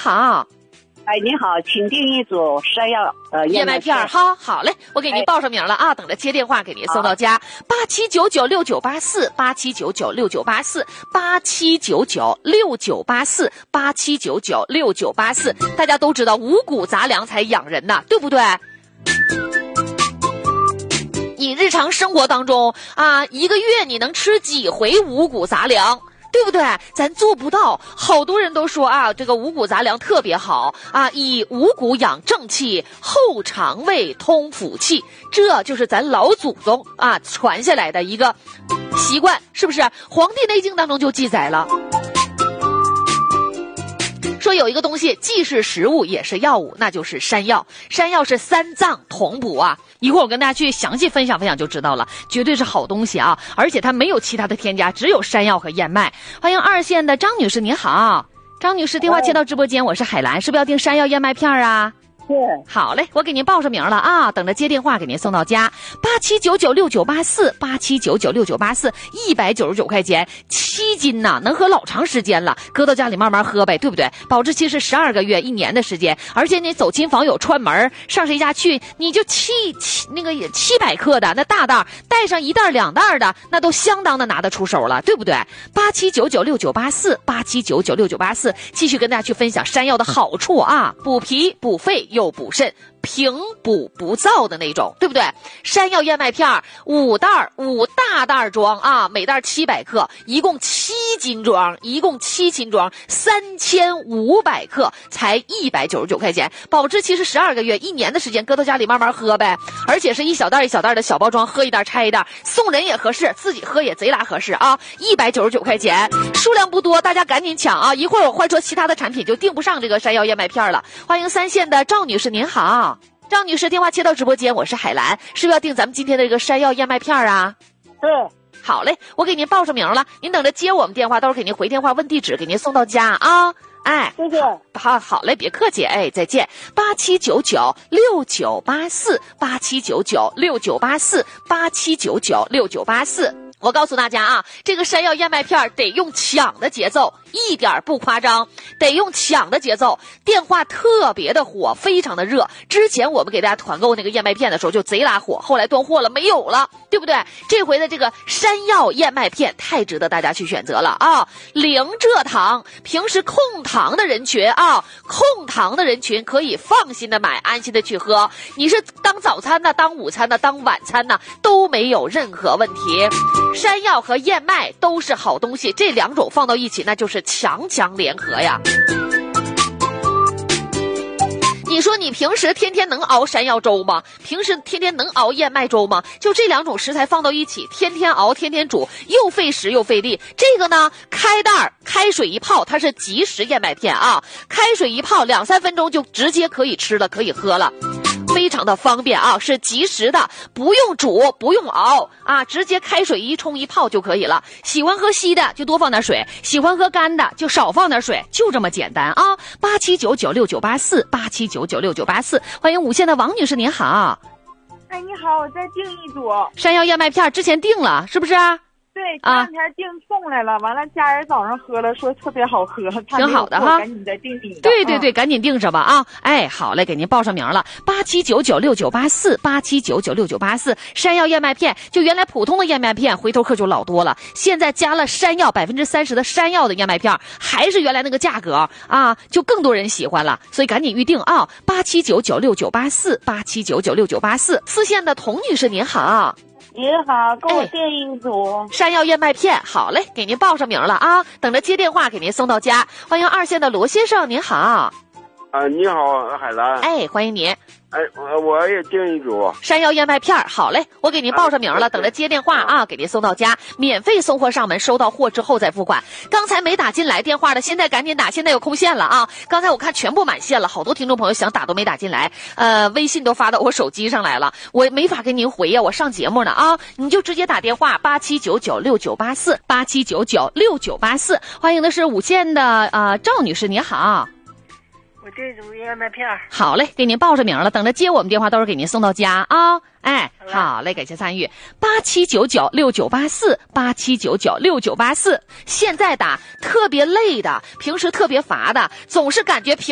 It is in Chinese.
好。 哎，你好，请订一组山药燕麦片。好嘞，我给您报上名了啊，等着接电话给您送到家。87996984，87996984，87996984，大家都知道五谷杂粮才养人呐，对不对？你日常生活当中啊，一个月你能吃几回五谷杂粮？对不对？咱做不到。好多人都说啊，这个五谷杂粮特别好啊，以五谷养正气，厚肠胃，通腑气，这就是咱老祖宗啊传下来的一个习惯，是不是？《黄帝内经》当中就记载了，说有一个东西既是食物也是药物，那就是山药。山药是三脏同补啊，一会儿我跟大家去详细分享就知道了，绝对是好东西啊！而且它没有其他的添加，只有山药和燕麦。欢迎2线的张女士，您好，张女士电话接到直播间，我是海兰，是不是要订山药燕麦片啊？ 是。 好嘞，我给您报上名了啊，等着接电话给您送到家。87996984，87996984，199块钱，7斤呐，能喝老长时间了，搁到家里慢慢喝呗，对不对？保质期是12个月，1年的时间，而且你走亲访友串门上谁家去，你就700克的那大袋，带上1袋2袋的，那都相当的拿得出手了，对不对？87996984，87996984，继续跟大家去分享山药的好处啊，补脾补肺又补肾，平补不燥的那种，对不对？山药燕麦片5大袋装啊，每袋700克，一共7斤装，3500克，才199块钱，保质期是12个月，1年的时间，搁到家里慢慢喝呗。而且是一小袋一小袋的小包装，喝一袋拆一袋，送人也合适，自己喝也贼拉合适啊！199块钱，数量不多，大家赶紧抢啊！一会儿我换说其他的产品就订不上这个山药燕麦片了。欢迎3线的赵女士，您好。赵女士电话接到直播间，我是海兰，是不是要订咱们今天的这个山药燕麦片啊？ 对。 好嘞，我给您报上名了，您等着接我们电话，到时候给您回电话问地址，给您送到家啊。哎， 谢谢。 好嘞，别客气，哎，再见。87996984，87996984，87996984。我告诉大家啊，这个山药燕麦片得用抢的节奏，一点不夸张，得用抢的节奏。电话特别的火，非常的热。之前我们给大家团购那个燕麦片的时候就贼拉火，后来断货了，没有了，对不对？这回的这个山药燕麦片太值得大家去选择了啊！零蔗糖，平时控糖的人群啊，控糖的人群可以放心的买，安心的去喝。你是当早餐呢，当午餐呢，当晚餐呢，都没有任何问题。山药和燕麦都是好东西，这2种放到一起，那就是强强联合呀。你说你平时天天能熬山药粥吗？平时天天能熬燕麦粥吗？就这2种食材放到一起，天天熬天天煮，又费时又费力。这个呢，开袋开水一泡，它是即食燕麦片啊，开水一泡2-3分钟就直接可以吃了，可以喝了。非常的方便啊，是即食的，不用煮，不用熬啊，直接开水一冲一泡就可以了。喜欢喝稀的就多放点水，喜欢喝干的就少放点水，就这么简单啊。87996984，87996984，欢迎5线的王女士，您好。 哎，你好，我再订一组山药燕麦片，之前订了是不是啊？ 对，前2天订送来了，完了家人早上喝了，说特别好喝， 挺好的哈， 赶紧再订一个。 对，赶紧订上吧啊！哎，好嘞，给您报上名了，87996984，87996984，山药燕麦片，就原来普通的燕麦片回头客就老多了，现在加了山药30%的山药的燕麦片，还是原来那个价格啊，就更多人喜欢了，所以赶紧预定啊！87996984，87996984，4线的童女士您好。 您好，给我订一组山药燕麦片，好嘞，给您报上名了啊，等着接电话给您送到家。欢迎2线的罗先生，您好。 你好，海兰。 哎，欢迎您。 哎，我也订一组山药燕麦片，好嘞，我给您报上名了，等着接电话啊，给您送到家，免费送货上门，收到货之后再付款。刚才没打进来电话的，现在赶紧打，现在有空线了啊！刚才我看全部满线了，好多听众朋友想打都没打进来，微信都发到我手机上来了，我没法跟您回呀，我上节目呢啊，你就直接打电话87996984，87996984，欢迎的是5线的赵女士，你好。 我这组燕麦片， 好嘞，给您报上名了，等着接我们电话，到时候给您送到家啊。哎，好嘞，感谢参与。87996984，87996984。现在打特别累的，平时特别乏的，总是感觉